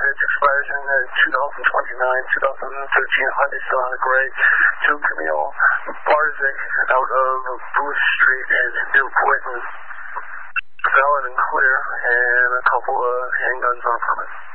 permits expires in 2029, 2013 Hyundai Sonata Gray, to Camille Barzik out of Booth Street and New Quinton. Valid and clear, and a couple of handguns on permit.